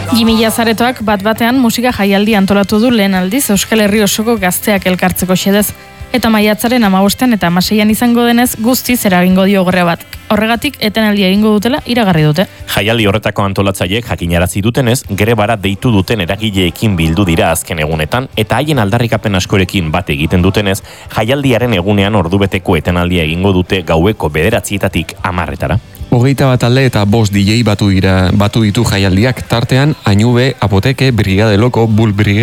2000 zaretoak bat-batean musika jaialdi antolatu du lehen aldiz Euskal Herri osoko gazteak elkartzeko xedez. Eta maiatzaren 15 eta 16 izango denez guztiz eragingo dio gorre bat. Horregatik etenaldia egingo dutela iragarri dute. Jaialdi horretako antolatzaileek jakinarazi dutenez, grebara deitu duten eragileekin bildu dira azken egunetan, eta haien aldarrikapen askorekin bat egiten dutenez, jaialdiaren egunean ordubeteko etenaldia egingo dute gaueko 9:00-etatik 10:00-etara. 21 talde eta 5 DJ batu ditu jaialdiak, tartean Ainube, Apoteke, Brigade Loko, Bull Brigade,